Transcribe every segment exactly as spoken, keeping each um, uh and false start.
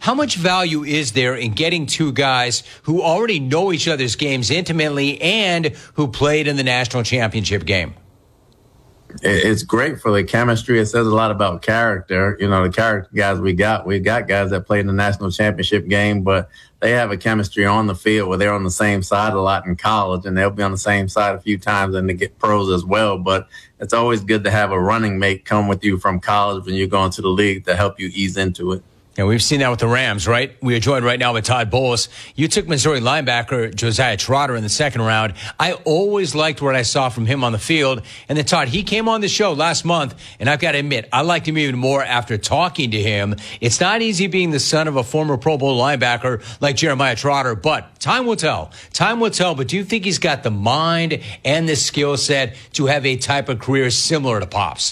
How much value is there in getting two guys who already know each other's games intimately and who played in the national championship game? It's great for the chemistry. It says a lot about character. You know, the character guys we got, we got guys that played in the national championship game, but they have a chemistry on the field where they're on the same side a lot in college, and they'll be on the same side a few times and they get pros as well. But it's always good to have a running mate come with you from college when you're going to the league to help you ease into it. And we've seen that with the Rams, right? We are joined right now with Todd Bowles. You took Missouri linebacker Josiah Trotter in the second round. I always liked what I saw from him on the field. And then, Todd, he came on the show last month, and I've got to admit, I liked him even more after talking to him. It's not easy being the son of a former Pro Bowl linebacker like Jeremiah Trotter, but time will tell. Time will tell, but do you think he's got the mind and the skill set to have a type of career similar to Pop's?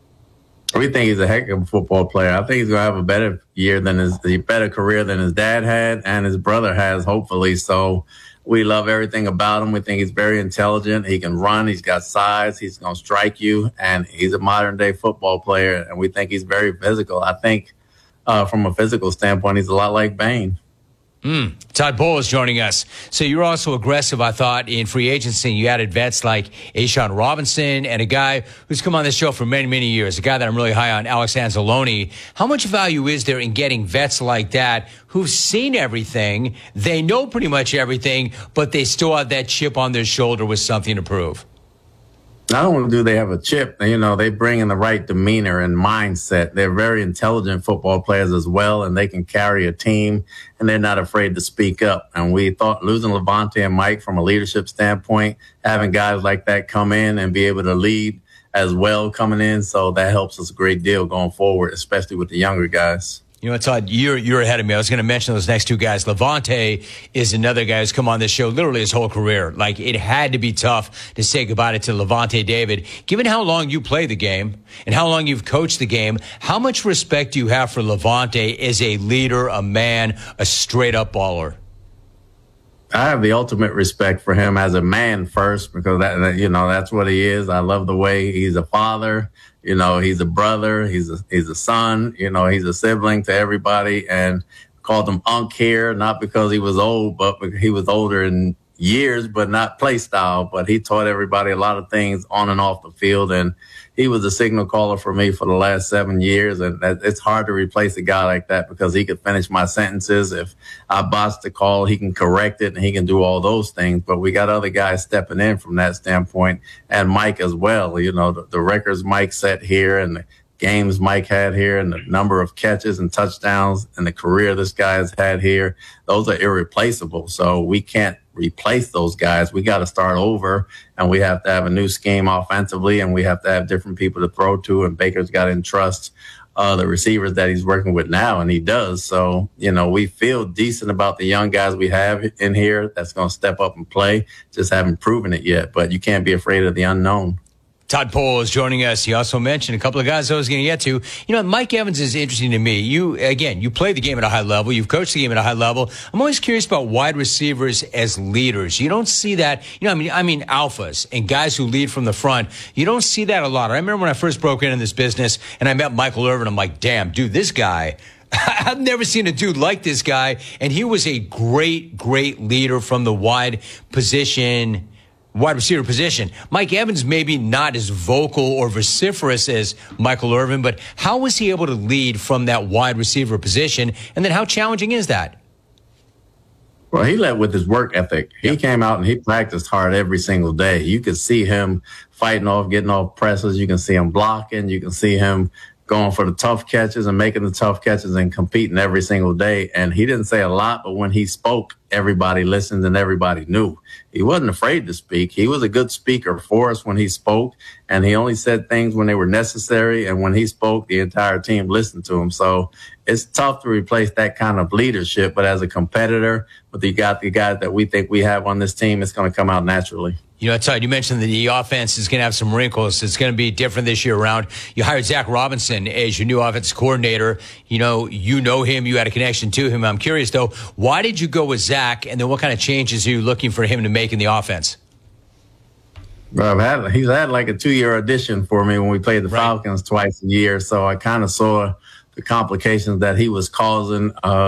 We think he's a heck of a football player. I think he's going to have a better year than his, a better career than his dad had and his brother has, hopefully. So we love everything about him. We think he's very intelligent. He can run. He's got size. He's going to strike you. And he's a modern day football player. And we think he's very physical. I think uh, from a physical standpoint, he's a lot like Bane. Mm. Todd Bowles joining us. So you're also aggressive, I thought, in free agency. You added vets like A'Shawn Robinson and a guy who's come on this show for many, many years, a guy that I'm really high on, Alex Anzalone. How much value is there in getting vets like that who've seen everything, they know pretty much everything, but they still have that chip on their shoulder with something to prove? Not only do they have a chip, you know, they bring in the right demeanor and mindset. They're very intelligent football players as well, and they can carry a team, and they're not afraid to speak up. And we thought losing Lavonte and Mike from a leadership standpoint, having guys like that come in and be able to lead as well coming in, so that helps us a great deal going forward, especially with the younger guys. You know what, Todd, you're, you're ahead of me. I was going to mention those next two guys. Lavonte is another guy who's come on this show literally his whole career. Like, it had to be tough to say goodbye to Lavonte David. Given how long you play the game and how long you've coached the game, how much respect do you have for Lavonte as a leader, a man, a straight-up baller? I have the ultimate respect for him as a man first, because that, you know, that's what he is. I love the way he's a father. You know, he's a brother. He's a, he's a son. You know, he's a sibling to everybody, and called him Unc here, not because he was old, but because he was older in years, but not play style. But he taught everybody a lot of things on and off the field. And he was a signal caller for me for the last seven years. And it's hard to replace a guy like that, because he could finish my sentences. If I botched the call, he can correct it and he can do all those things. But we got other guys stepping in from that standpoint, and Mike as well. You know, the, the records Mike set here and the games Mike had here and the number of catches and touchdowns and the career this guy has had here, those are irreplaceable. So we can't replace those guys. We got to start over, and we have to have a new scheme offensively, and we have to have different people to throw to, and Baker's got to entrust uh, the receivers that he's working with now, and he does. So, you know, we feel decent about the young guys we have in here that's going to step up and play. Just haven't proven it yet, but you can't be afraid of the unknown. Todd Bowles is joining us. He also mentioned a couple of guys I was going to get to. You know, Mike Evans is interesting to me. You, again, you play the game at a high level. You've coached the game at a high level. I'm always curious about wide receivers as leaders. You don't see that. You know, I mean, I mean, alphas and guys who lead from the front. You don't see that a lot. I remember when I first broke into this business and I met Michael Irvin. I'm like, damn, dude, this guy, I've never seen a dude like this guy. And he was a great, great leader from the wide position. Wide receiver position. Mike Evans maybe not as vocal or vociferous as Michael Irvin, but how was he able to lead from that wide receiver position? And then how challenging is that? Well, he led with his work ethic. He yep. came out and he practiced hard every single day. You could see him fighting off, getting off presses. You can see him blocking. You can see him going for the tough catches and making the tough catches and competing every single day. And he didn't say a lot, but when he spoke, everybody listened and everybody knew. He wasn't afraid to speak. He was a good speaker for us when he spoke, and he only said things when they were necessary. And when he spoke, the entire team listened to him. So it's tough to replace that kind of leadership. But as a competitor, with the got the guys that we think we have on this team, it's going to come out naturally. You know, Todd, you mentioned that the offense is going to have some wrinkles. It's going to be different this year around. You hired Zach Robinson as your new offense coordinator. You know, you know him. You had a connection to him. I'm curious, though, why did you go with Zach, and then what kind of changes are you looking for him to make in the offense? Well, I've had, he's had like a two-year audition for me when we played the right. Falcons twice a year, so I kind of saw the complications that he was causing. Uh,